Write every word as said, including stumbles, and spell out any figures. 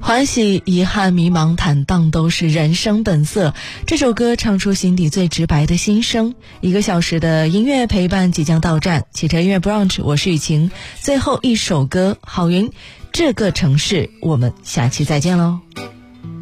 欢喜、遗憾、迷茫、坦荡都是人生本色。这首歌唱出心底最直白的心声。一个小时的音乐陪伴即将到站，汽车音乐 brunch， 我是雨晴。最后一首歌，郝云，这个城市，我们下期再见喽。